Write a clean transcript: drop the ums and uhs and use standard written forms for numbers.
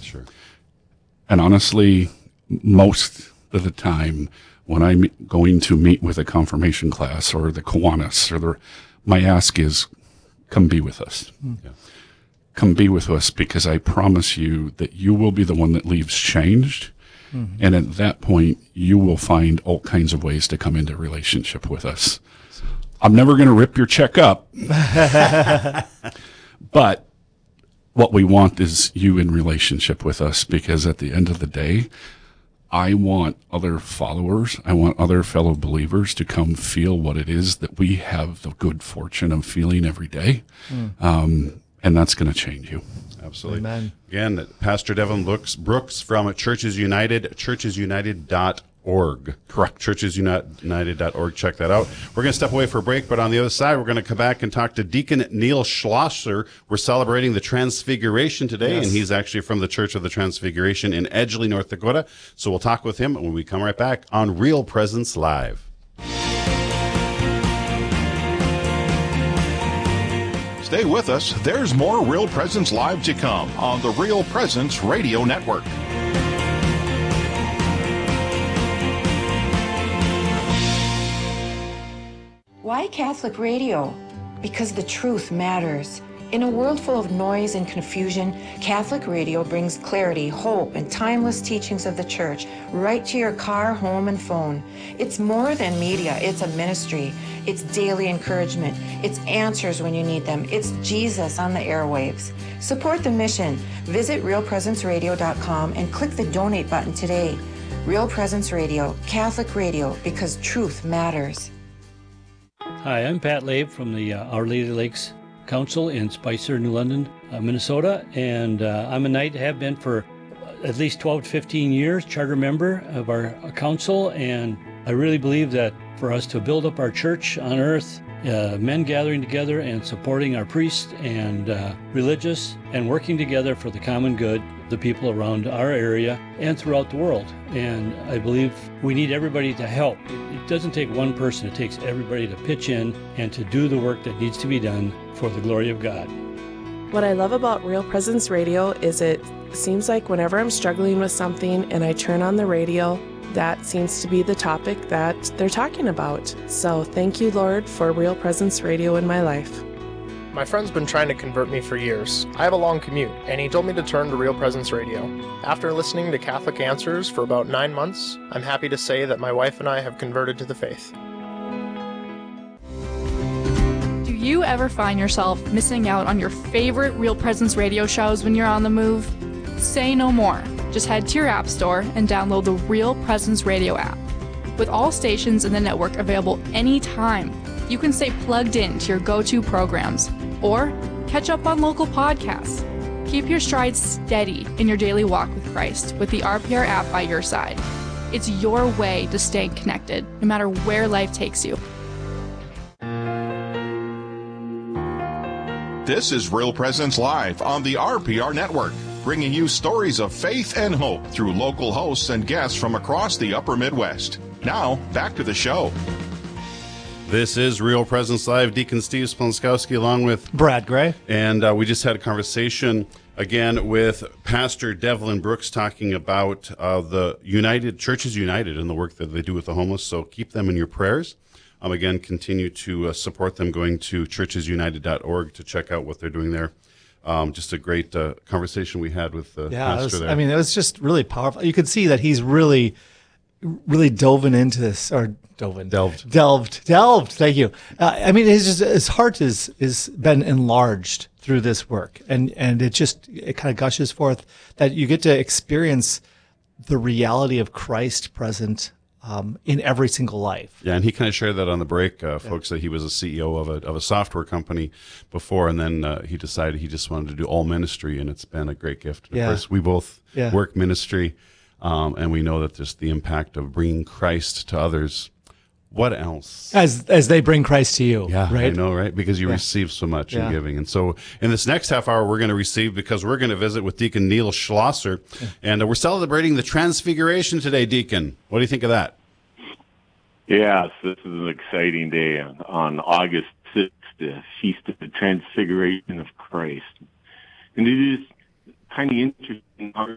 Sure. And honestly, most of the time when I'm going to meet with a confirmation class or the Kiwanis, my ask is, come be with us. Yeah. Come be with us, because I promise you that you will be the one that leaves changed. And at that point, you will find all kinds of ways to come into relationship with us. I'm never going to rip your check up. But what we want is you in relationship with us, because at the end of the day, I want other followers, I want other fellow believers to come feel what it is that we have the good fortune of feeling every day. And that's going to change you. Absolutely. Amen. Again, Pastor Devlin Brooks from Churches United, churchesunited.org. Correct. churchesunited.org. Check that out. We're going to step away for a break, but on the other side, we're going to come back and talk to Deacon Neil Schlosser. We're celebrating the Transfiguration today, and he's actually from the Church of the Transfiguration in Edgeley, North Dakota. So we'll talk with him when we come right back on Real Presence Live. Stay with us. There's more Real Presence Live to come on the Real Presence Radio Network. Why Catholic radio? Because the truth matters. In a world full of noise and confusion, Catholic radio brings clarity, hope, and timeless teachings of the Church right to your car, home, and phone. It's more than media. It's a ministry. It's daily encouragement. It's answers when you need them. It's Jesus on the airwaves. Support the mission. Visit realpresenceradio.com and click the donate button today. Real Presence Radio, Catholic radio, because truth matters. Hi, I'm Pat Labe from the Our Lady Lakes Council in Spicer, New London, Minnesota, and I'm a knight, have been for at least 12 to 15 years, charter member of our council, and I really believe that for us to build up our church on earth, men gathering together and supporting our priests and religious and working together for the common good, the people around our area and throughout the world. And I believe we need everybody to help. It doesn't take one person, it takes everybody to pitch in and to do the work that needs to be done for the glory of God. What I love about Real Presence Radio is it seems like whenever I'm struggling with something and I turn on the radio, that seems to be the topic that they're talking about. So thank you, Lord, for Real Presence Radio in my life. My friend's been trying to convert me for years. I have a long commute, and he told me to turn to Real Presence Radio. After listening to Catholic Answers for about 9 months, I'm happy to say that my wife and I have converted to the faith. Do you ever find yourself missing out on your favorite Real Presence Radio shows when you're on the move? Say no more. Just head to your app store and download the Real Presence Radio app. With all stations in the network available anytime, you can stay plugged in to your go-to programs or catch up on local podcasts. Keep your stride steady in your daily walk with Christ with the RPR app by your side. It's your way to stay connected, no matter where life takes you. This is Real Presence Live on the RPR Network, bringing you stories of faith and hope through local hosts and guests from across the upper Midwest. Now, back to the show. This is Real Presence Live. Deacon Steve Splonskowski along with Brad Gray. And we just had a conversation again with Pastor Devlin Brooks talking about the Churches United and the work that they do with the homeless. So keep them in your prayers. Again, continue to support them going to churchesunited.org to check out what they're doing there. Just a great conversation we had with the pastor there. I mean, it was just really powerful. You could see that he's really delving into this, or delved. Thank you. I mean, his heart is been enlarged through this work, and it kind of gushes forth that you get to experience the reality of Christ present in every single life. Yeah, and he kind of shared that on the break, folks, that he was a CEO of a software company before, and then he decided he just wanted to do all ministry, and it's been a great gift. Of course, we both work ministry, and we know that there's the impact of bringing Christ to others. What else? As they bring Christ to you, right? I know, right? Because you Yeah. receive so much in giving. And so in this next half hour, we're going to receive, because we're going to visit with Deacon Neil Schlosser. And we're celebrating the Transfiguration today, Deacon. What do you think of that? Yes, this is an exciting day on August 6th, the Feast of the Transfiguration of Christ. And it is kind of interesting. Our